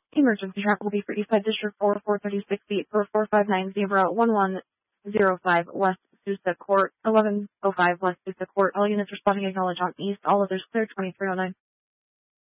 Emergency track will be for Eastside District 4, 436 feet for 4590-1105 West Sousa Court, 1105 West Sousa Court. All units responding acknowledge on east. All others clear 2309.